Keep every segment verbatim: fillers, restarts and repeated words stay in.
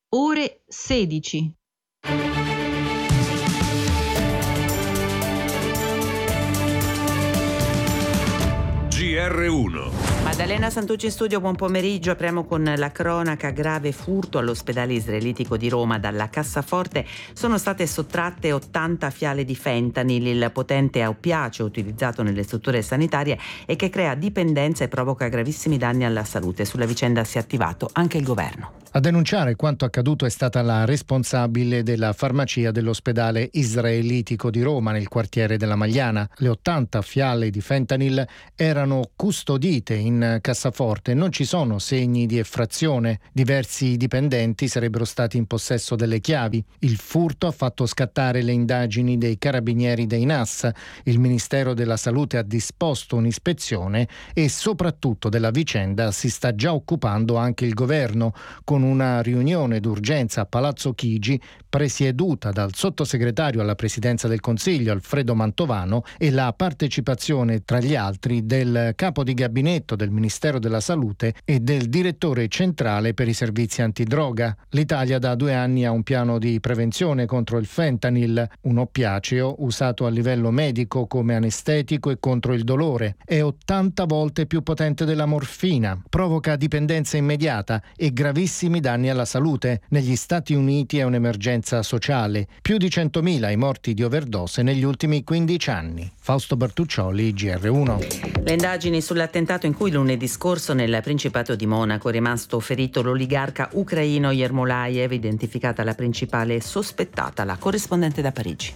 ore sedici. G R uno. Maddalena Santucci in studio, buon pomeriggio. Apriamo con la cronaca: grave furto all'ospedale israelitico di Roma. Dalla cassaforte sono state sottratte ottanta fiale di fentanyl, il potente oppiaceo utilizzato nelle strutture sanitarie e che crea dipendenza e provoca gravissimi danni alla salute. Sulla vicenda si è attivato anche il governo. A denunciare quanto accaduto è stata la responsabile della farmacia dell'ospedale israelitico di Roma nel quartiere della Magliana. Le ottanta fiale di fentanyl erano custodite in cassaforte, non ci sono segni di effrazione. Diversi dipendenti sarebbero stati in possesso delle chiavi. Il furto ha fatto scattare le indagini dei carabinieri dei N A S. Il Ministero della Salute ha disposto un'ispezione e soprattutto della vicenda si sta già occupando anche il governo, con una riunione d'urgenza a Palazzo Chigi presieduta dal sottosegretario alla Presidenza del Consiglio Alfredo Mantovano e la partecipazione tra gli altri del capo di gabinetto del Ministero della Salute e del direttore centrale per i servizi antidroga. L'Italia da due anni ha un piano di prevenzione contro il fentanyl, un oppiaceo usato a livello medico come anestetico e contro il dolore. È ottanta volte più potente della morfina, provoca dipendenza immediata e gravissimi danni alla salute. Negli Stati Uniti è un'emergenza sociale. Più di centomila i morti di overdose negli ultimi quindici anni. Fausto Bertuccioli, G R uno. Le indagini sull'attentato in cui lunedì scorso nel Principato di Monaco è rimasto ferito l'oligarca ucraino Yermolayev, identificata la principale sospettata, la corrispondente da Parigi.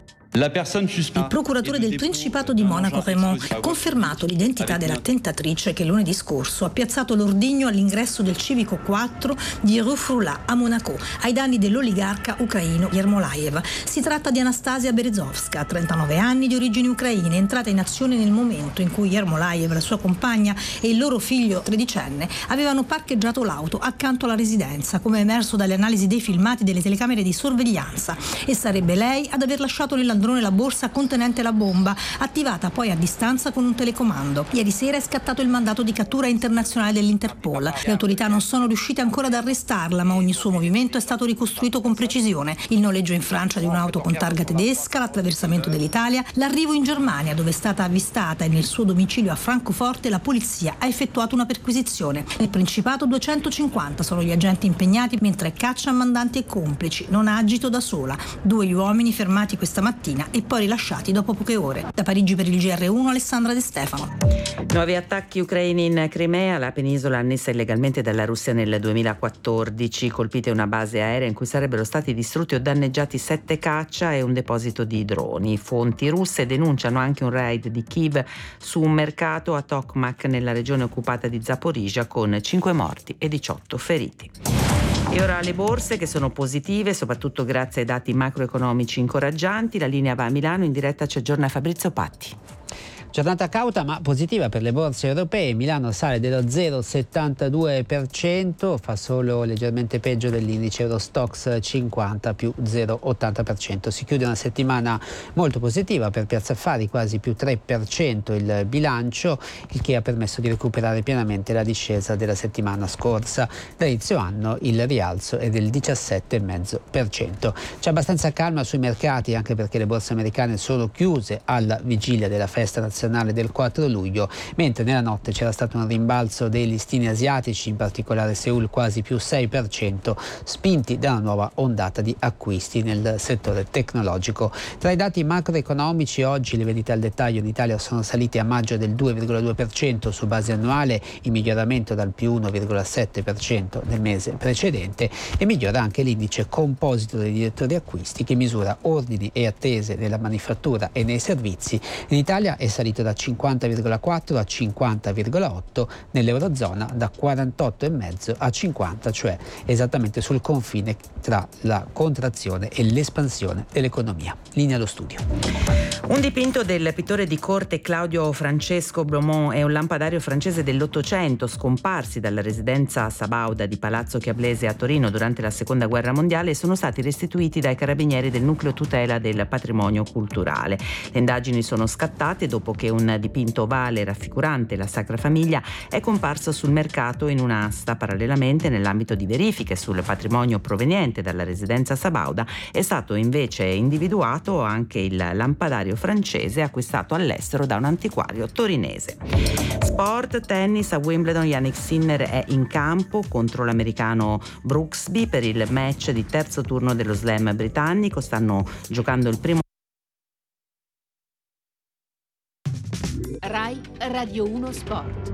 Il procuratore del Principato di Monaco Raymond ha confermato l'identità della tentatrice che lunedì scorso ha piazzato l'ordigno all'ingresso del civico quattro di Rue Frulat a Monaco ai danni dell'oligarca ucraino Yermolayev. Si tratta di Anastasia Berezovska, trentanove anni, di origini ucraine, entrata in azione nel momento in cui Yermolayev, la sua compagna e il loro figlio tredicenne avevano parcheggiato l'auto accanto alla residenza, come emerso dalle analisi dei filmati delle telecamere di sorveglianza, e sarebbe lei ad aver lasciato nella la borsa contenente la bomba, attivata poi a distanza con un telecomando. Ieri sera è scattato il mandato di cattura internazionale dell'Interpol. Le autorità non sono riuscite ancora ad arrestarla, ma ogni suo movimento è stato ricostruito con precisione. Il noleggio in Francia di un'auto con targa tedesca, l'attraversamento dell'Italia, l'arrivo in Germania dove è stata avvistata, e nel suo domicilio a Francoforte la polizia ha effettuato una perquisizione. Nel Principato duecentocinquanta sono gli agenti impegnati mentre caccia mandanti e complici. Non ha agito da sola. Due gli uomini fermati questa mattina e poi rilasciati dopo poche ore. Da Parigi per il G R uno, Alessandra De Stefano. Nuovi attacchi ucraini in Crimea, la penisola annessa illegalmente dalla Russia nel duemilaquattordici. Colpite una base aerea in cui sarebbero stati distrutti o danneggiati sette caccia e un deposito di droni. Fonti russe denunciano anche un raid di Kiev su un mercato a Tokmak nella regione occupata di Zaporizhzhia, con cinque morti e diciotto feriti. E ora le borse, che sono positive soprattutto grazie ai dati macroeconomici incoraggianti. La linea va a Milano, in diretta ci aggiorna Fabrizio Patti. Giornata cauta ma positiva per le borse europee. Milano sale dello zero virgola settantadue per cento, fa solo leggermente peggio dell'indice Eurostoxx cinquanta più zero virgola ottanta per cento. Si chiude una settimana molto positiva per Piazza Affari, quasi più tre per cento il bilancio, il che ha permesso di recuperare pienamente la discesa della settimana scorsa. Da inizio anno il rialzo è del diciassette virgola cinque per cento. C'è abbastanza calma sui mercati, anche perché le borse americane sono chiuse alla vigilia della festa nazionale del quattro luglio, mentre nella notte c'era stato un rimbalzo dei listini asiatici, in particolare Seoul quasi più sei per cento, spinti da una nuova ondata di acquisti nel settore tecnologico. Tra i dati macroeconomici oggi le vendite al dettaglio in Italia sono salite a maggio del due virgola due per cento su base annuale, in miglioramento dal più uno virgola sette per cento del mese precedente, e migliora anche l'indice composito dei direttori acquisti, che misura ordini e attese nella manifattura e nei servizi. In Italia è salito da cinquanta virgola quattro a cinquanta virgola otto, nell'Eurozona da quarantotto virgola cinque a cinquanta, cioè esattamente sul confine tra la contrazione e l'espansione dell'economia. Linea allo studio. Un dipinto del pittore di corte Claudio Francesco Blomont è un lampadario francese dell'Ottocento scomparsi dalla residenza sabauda di Palazzo Chiablese a Torino durante la Seconda Guerra Mondiale e sono stati restituiti dai carabinieri del nucleo tutela del patrimonio culturale. Le indagini sono scattate dopo che un dipinto ovale raffigurante la Sacra Famiglia è comparso sul mercato in un'asta. Parallelamente, nell'ambito di verifiche sul patrimonio proveniente dalla residenza sabauda, è stato invece individuato anche il lampadario francese acquistato all'estero da un antiquario torinese. Sport, tennis, a Wimbledon Jannik Sinner è in campo contro l'americano Brooksby per il match di terzo turno dello slam britannico. Stanno giocando il primo. Rai Radio uno Sport.